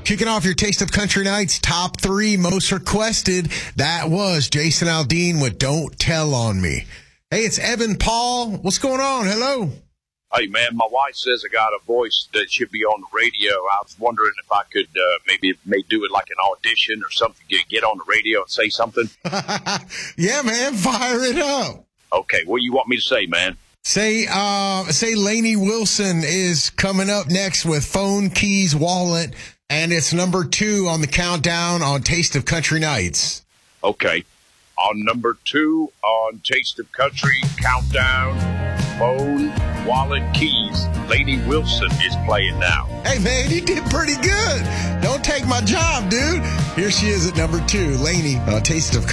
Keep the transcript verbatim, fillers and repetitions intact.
Kicking off your Taste of Country Nights top three most requested. That was Jason Aldean with Don't Tell on Me. Hey, it's Evan Paul. What's going on? Hello. Hey, man, my wife says I got a voice that should be on the radio. I was wondering if I could uh, maybe may do it like an audition or something, get, get on the radio and say something. Yeah, man, fire it up. Okay, what do you want me to say, man? Say, uh, say Lainey Wilson is coming up next with Phone Keys Wallet, and it's number two on the countdown on Taste of Country Nights. Okay. On number two on Taste of Country Countdown, Phone, Wallet, Keys, Lainey Wilson is playing now. Hey, man, you did pretty good. Don't take my job, dude. Here she is at number two, Lainey, uh, Taste of